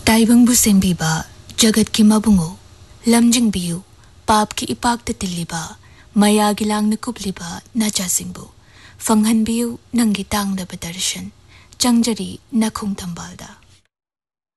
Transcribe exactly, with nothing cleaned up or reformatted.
ताइबंगबु सेंबीबा जगत की मबुंगो लमजिंगबियु पाप की इपाकता तिल्लिबा मयागी लांगना कुबलिबा नाचासिंगबु फंगहनबियु नंगी तांगदबा दर्शन चंगजरी नखुंग तंबालदा।